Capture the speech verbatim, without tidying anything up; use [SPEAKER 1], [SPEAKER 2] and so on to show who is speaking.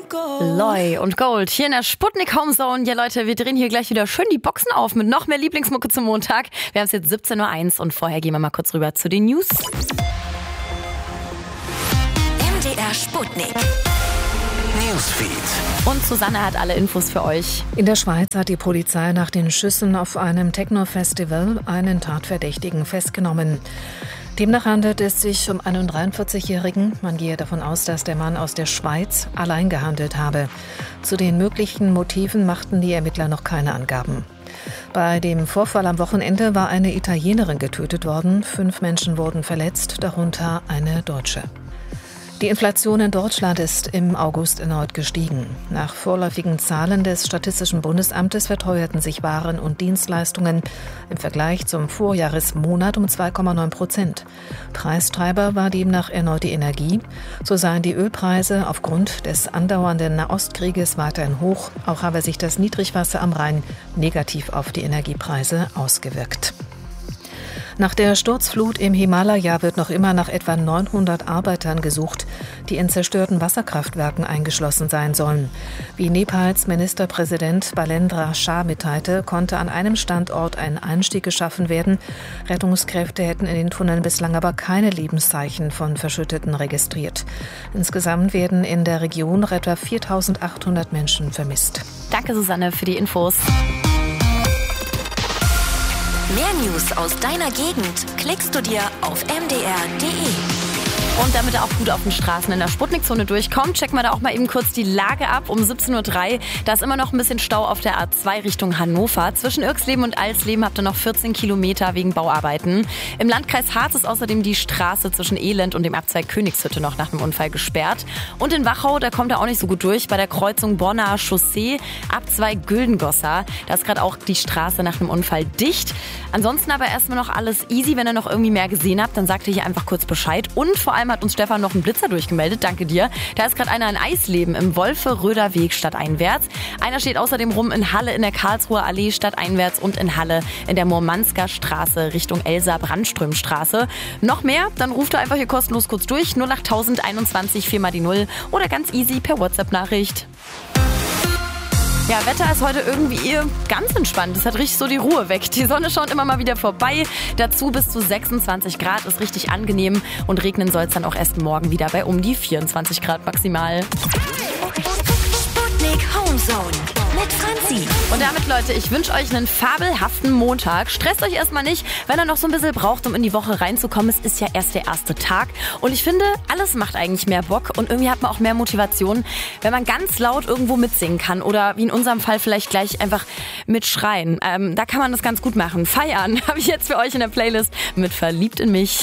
[SPEAKER 1] Loy und Gold hier in der Sputnik Homezone. Ja Leute, wir drehen hier gleich wieder schön die Boxen auf mit noch mehr Lieblingsmucke zum Montag. Wir haben es jetzt siebzehn Uhr eins und vorher gehen wir mal kurz rüber zu den News.
[SPEAKER 2] M D R Sputnik Newsfeed.
[SPEAKER 1] Und Susanne hat alle Infos für euch.
[SPEAKER 3] In der Schweiz hat die Polizei nach den Schüssen auf einem Techno-Festival einen Tatverdächtigen festgenommen. Demnach handelt es sich um einen dreiundvierzigjährigen. Man gehe davon aus, dass der Mann aus der Schweiz allein gehandelt habe. Zu den möglichen Motiven machten die Ermittler noch keine Angaben. Bei dem Vorfall am Wochenende war eine Italienerin getötet worden. Fünf Menschen wurden verletzt, darunter eine Deutsche. Die Inflation in Deutschland ist im August erneut gestiegen. Nach vorläufigen Zahlen des Statistischen Bundesamtes verteuerten sich Waren und Dienstleistungen im Vergleich zum Vorjahresmonat um zwei Komma neun Prozent. Preistreiber war demnach erneut die Energie. So seien die Ölpreise aufgrund des andauernden Nahostkrieges weiterhin hoch. Auch habe sich das Niedrigwasser am Rhein negativ auf die Energiepreise ausgewirkt. Nach der Sturzflut im Himalaya wird noch immer nach etwa neunhundert Arbeitern gesucht, die in zerstörten Wasserkraftwerken eingeschlossen sein sollen. Wie Nepals Ministerpräsident Balendra Shah mitteilte, konnte an einem Standort ein Einstieg geschaffen werden. Rettungskräfte hätten in den Tunneln bislang aber keine Lebenszeichen von Verschütteten registriert. Insgesamt werden in der Region etwa viertausendachthundert Menschen vermisst.
[SPEAKER 1] Danke Susanne für die Infos.
[SPEAKER 2] Mehr News aus deiner Gegend klickst du dir auf m d r punkt d e.
[SPEAKER 1] Und damit er auch gut auf den Straßen in der Sputnikzone durchkommt, checken wir da auch mal eben kurz die Lage ab um siebzehn Uhr drei. Da ist immer noch ein bisschen Stau auf der A zwei Richtung Hannover. Zwischen Irxleben und Alsleben habt ihr noch vierzehn Kilometer wegen Bauarbeiten. Im Landkreis Harz ist außerdem die Straße zwischen Elend und dem Abzweig Königshütte noch nach einem Unfall gesperrt. Und in Wachau, da kommt er auch nicht so gut durch. Bei der Kreuzung Bonner Chaussee, Abzweig Güldengosser. Da ist gerade auch die Straße nach einem Unfall dicht. Ansonsten aber erstmal noch alles easy. Wenn ihr noch irgendwie mehr gesehen habt, dann sagt ihr hier einfach kurz Bescheid. Und vor allem hat uns Stefan noch einen Blitzer durchgemeldet. Danke dir. Da ist gerade einer in Eisleben im Wolfe-Röder Weg stadteinwärts. Einer steht außerdem rum in Halle in der Karlsruher Allee stadteinwärts und in Halle in der Murmansker Straße Richtung Elsa-Brandström-Straße. Noch mehr? Dann ruft ihr einfach hier kostenlos kurz durch. null acht einundzwanzig vier mal die null oder ganz easy per WhatsApp-Nachricht. Ja, Wetter ist heute irgendwie ganz entspannt. Es hat richtig so die Ruhe weg. Die Sonne schaut immer mal wieder vorbei. Dazu bis zu sechsundzwanzig Grad ist richtig angenehm. Und regnen soll es dann auch erst morgen wieder bei um die vierundzwanzig Grad maximal.
[SPEAKER 2] Sputnik Homezone mit Franzi.
[SPEAKER 1] Und damit, Leute, ich wünsche euch einen fabelhaften Montag. Stresst euch erstmal nicht, wenn ihr noch so ein bisschen braucht, um in die Woche reinzukommen. Es ist ja erst der erste Tag. Und ich finde, alles macht eigentlich mehr Bock. Und irgendwie hat man auch mehr Motivation, wenn man ganz laut irgendwo mitsingen kann. Oder wie in unserem Fall vielleicht gleich einfach mitschreien. Ähm, da kann man das ganz gut machen. Feiern habe ich jetzt für euch in der Playlist mit Verliebt in mich.